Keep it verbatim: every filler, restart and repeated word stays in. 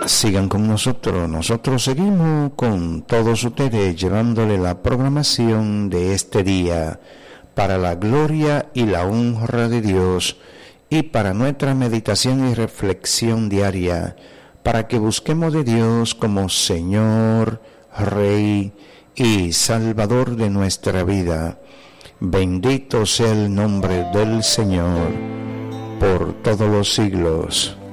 Sigan con nosotros, nosotros seguimos con todos ustedes llevándole la programación de este día para la gloria y la honra de Dios y para nuestra meditación y reflexión diaria, para que busquemos de Dios como Señor, Rey y Salvador de nuestra vida. Bendito sea el nombre del Señor por todos los siglos.